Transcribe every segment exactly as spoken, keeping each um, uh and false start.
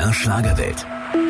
R Schlagerwelt.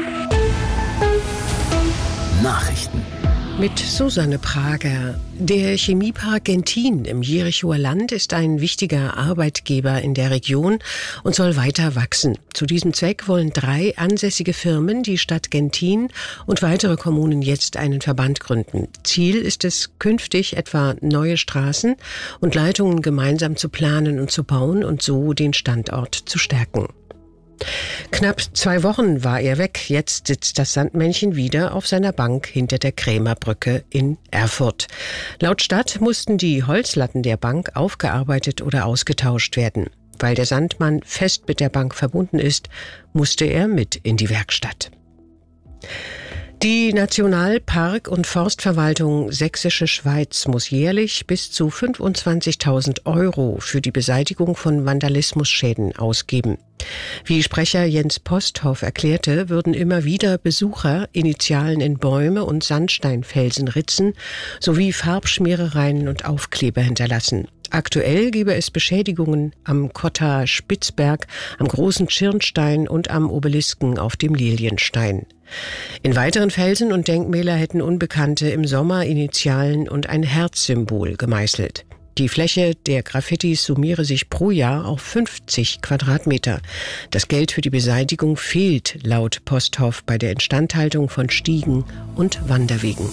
Nachrichten. Mit Susanne Prager. Der Chemiepark Gentin im Jerichower Land ist ein wichtiger Arbeitgeber in der Region und soll weiter wachsen. Zu diesem Zweck wollen drei ansässige Firmen, die Stadt Gentin und weitere Kommunen jetzt einen Verband gründen. Ziel ist es, künftig etwa neue Straßen und Leitungen gemeinsam zu planen und zu bauen und so den Standort zu stärken. Knapp zwei Wochen war er weg. Jetzt sitzt das Sandmännchen wieder auf seiner Bank hinter der Krämerbrücke in Erfurt. Laut Stadt mussten die Holzlatten der Bank aufgearbeitet oder ausgetauscht werden. Weil der Sandmann fest mit der Bank verbunden ist, musste er mit in die Werkstatt. Die Nationalpark- und Forstverwaltung Sächsische Schweiz muss jährlich bis zu fünfundzwanzigtausend Euro für die Beseitigung von Vandalismusschäden ausgeben. Wie Sprecher Jens Posthoff erklärte, würden immer wieder Besucher Initialen in Bäume und Sandsteinfelsen ritzen sowie Farbschmierereien und Aufkleber hinterlassen. Aktuell gebe es Beschädigungen am Kotter Spitzberg, am Großen Schirnstein und am Obelisken auf dem Lilienstein. In weiteren Felsen und Denkmäler hätten Unbekannte im Sommer Initialen und ein Herzsymbol gemeißelt. Die Fläche der Graffitis summiere sich pro Jahr auf fünfzig Quadratmeter. Das Geld für die Beseitigung fehlt laut Posthoff bei der Instandhaltung von Stiegen und Wanderwegen.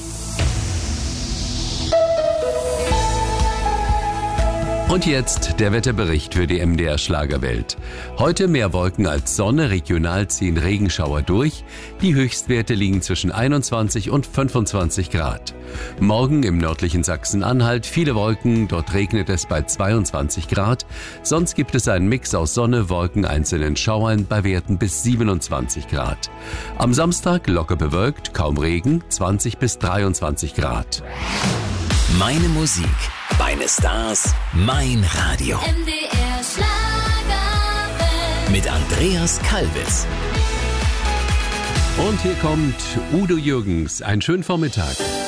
Und jetzt der Wetterbericht für die M D R Schlagerwelt. Heute mehr Wolken als Sonne, regional ziehen Regenschauer durch. Die Höchstwerte liegen zwischen einundzwanzig und fünfundzwanzig Grad. Morgen im nördlichen Sachsen-Anhalt viele Wolken, dort regnet es bei zweiundzwanzig Grad. Sonst gibt es einen Mix aus Sonne, Wolken, einzelnen Schauern bei Werten bis siebenundzwanzig Grad. Am Samstag locker bewölkt, kaum Regen, zwanzig bis dreiundzwanzig Grad. Meine Musik, meine Stars, mein Radio. M D R Schlagerwelt. Mit Andreas Kalbitz. Und hier kommt Udo Jürgens. Einen schönen Vormittag.